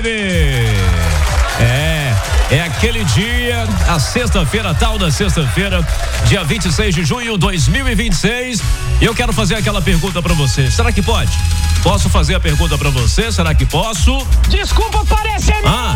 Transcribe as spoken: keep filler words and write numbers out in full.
É, é aquele dia, a sexta-feira, tal da sexta-feira, dia vinte e seis de junho de dois mil e vinte e seis. E eu quero fazer aquela pergunta pra você. Será que pode? Posso fazer a pergunta pra você? Será que posso? Desculpa parecer. Ah.